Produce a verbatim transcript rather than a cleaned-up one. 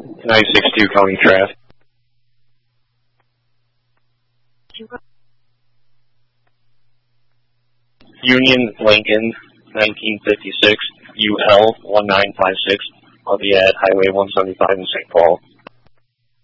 ninety-six two County Traffic. Union Lincoln, nineteen fifty-six, U L one nine five six, I'll be at Highway one seventy-five in Saint Paul.